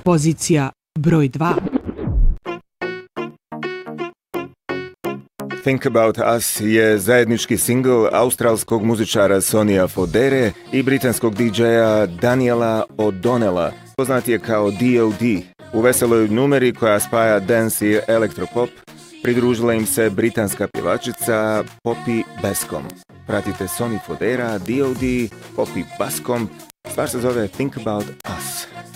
Pozicija broj 2. Think About Us je zajednički singl australskog muzičara Sonya Fodere i britanskog DJ-a Daniela O'Donnella, poznat je kao D.O.D. U veseloj numeri koja spaja dance i elektropop, pridružila im se britanska pjevačica Poppy Bascom. Pratite Sony Fodera, D.O.D, Poppy Bascom, stvar se zove Think About Us.